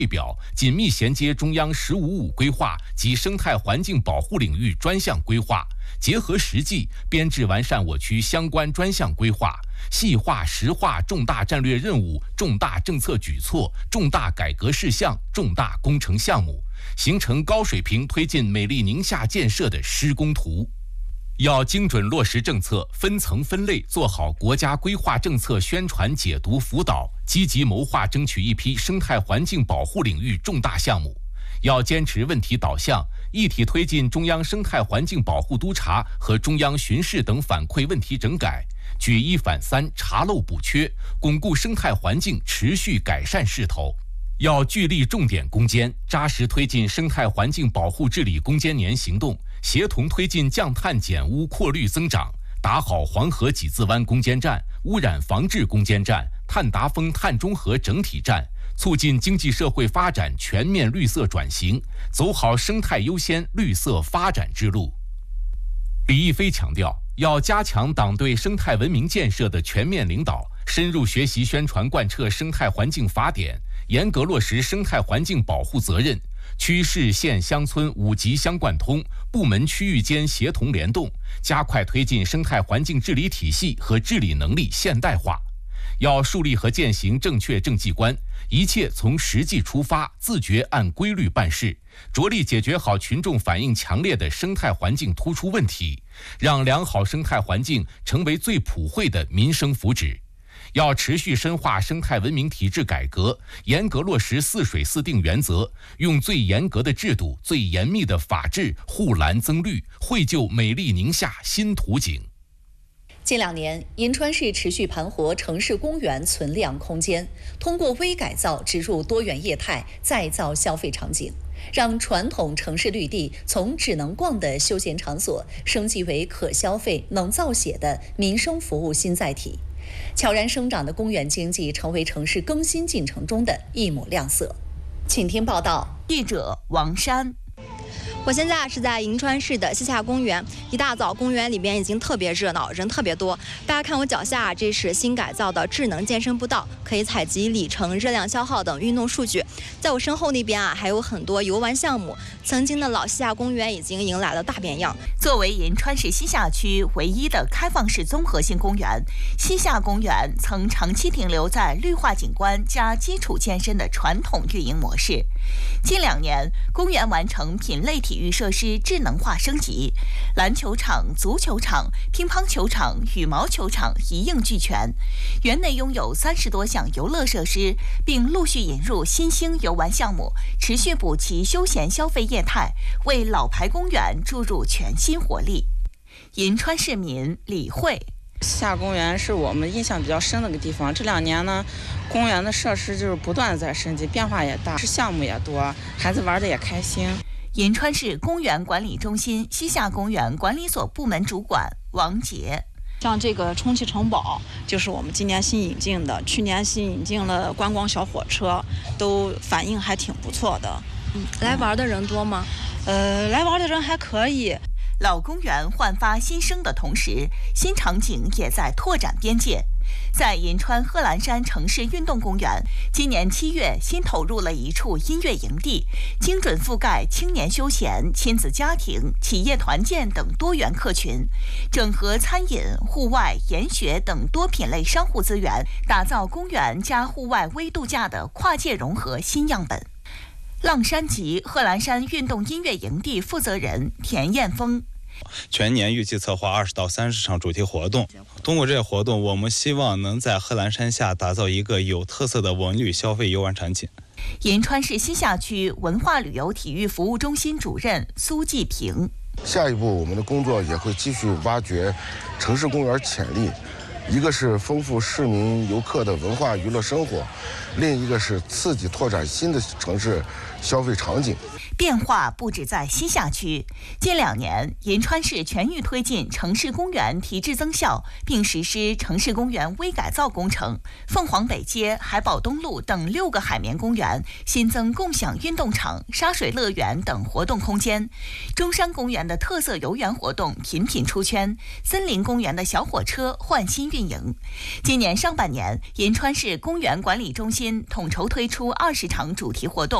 表紧密衔接中央“15+5”规划及生态环境保护领域专项规划，结合实际编制完善我区相关专项规划，细化实化重大战略任务、重大政策举措、重大改革事项、重大工程项目，形成高水平推进美丽宁夏建设的施工图。要精准落实政策，分层分类做好国家规划政策宣传解读辅导，积极谋划争取一批生态环境保护领域重大项目。要坚持问题导向，一体推进中央生态环境保护督查和中央巡视等反馈问题整改，举一反三，查漏补缺，巩固生态环境持续改善势头。要聚力重点攻坚，扎实推进生态环境保护治理攻坚年行动，协同推进降碳减污扩绿增长，打好黄河几字湾攻坚战、污染防治攻坚战、碳达峰碳中和整体战，促进经济社会发展全面绿色转型，走好生态优先、绿色发展之路。李毅飞强调，要加强党对生态文明建设的全面领导，深入学习宣传贯彻生态环境法典，严格落实生态环境保护责任，区市县乡村5级相贯通，部门区域间协同联动，加快推进生态环境治理体系和治理能力现代化。要树立和践行正确政绩观，一切从实际出发，自觉按规律办事，着力解决好群众反映强烈的生态环境突出问题，让良好生态环境成为最普惠的民生福祉。要持续深化生态文明体制改革，严格落实4水4定原则，用最严格的制度、最严密的法治护蓝增绿，绘就美丽宁夏新图景。 近2年，银川市持续盘活城市公园存量空间，通过微改造植入多元业态，再造消费场景，让传统城市绿地从只能逛的休闲场所升级为可消费、能造血的民生服务新载体。悄然生长的公园经济成为城市更新进程中的一抹亮色。请听报道， 记者王珊。 我现在是在银川市的西夏公园，一大早公园里边已经特别热闹，人特别多。大家看我脚下，这是新改造的智能健身步道，可以采集里程、热量消耗等运动数据。在我身后那边还有很多游玩项目。曾经的老西夏公园已经迎来了大变样。 作为银川市西夏区唯一的开放式综合性公园，西夏公园曾长期停留在绿化景观加基础健身的传统运营模式。近2年，公园完成品类体育设施智能化升级，篮球场、足球场、乒乓球场、羽毛球场一应俱全。园内拥有30多项游乐设施，并陆续引入新兴游玩项目，持续补齐休闲消费业态，为老牌公园注入全新活力。银川市民李慧。 西夏公园是我们印象比较深的一个地方。这2年呢，公园的设施就是不断在升级，变化也大，项目也多，孩子玩的也开心。 银川市公园管理中心西夏公园管理所部门主管王杰。 像这个充气城堡就是我们今年新引进的，去年新引进了观光小火车，都反应还挺不错的。 来玩的人多吗？ 来玩的人还可以。 老公园焕发新生的同时，新场景也在拓展边界。在银川贺兰山城市运动公园，今年7月新投入了一处音乐营地，精准覆盖青年休闲、亲子家庭、企业团建等多元客群，整合餐饮、户外、研学等多品类商户资源，打造公园加户外微度假的跨界融合新样本。浪山集贺兰山运动音乐营地负责人田艳峰。 全年预计策划20到30场主题活动。通过这些活动，我们希望能在贺兰山下打造一个有特色的文旅消费游玩场景。 银川市西夏区文化旅游体育服务中心主任苏继平。 下一步我们的工作也会继续挖掘城市公园潜力，一个是丰富市民游客的文化娱乐生活，另一个是刺激拓展新的城市消费场景。 变化不止在西夏区，近2年，银川市全域推进城市公园提质增效，并实施城市公园微改造工程。凤凰北街、海宝东路等6个海绵公园新增共享运动场、沙水乐园等活动空间。中山公园的特色游园活动频频出圈，森林公园的小火车换新运营。今年上半年，银川市公园管理中心心统筹推出20场主题活动。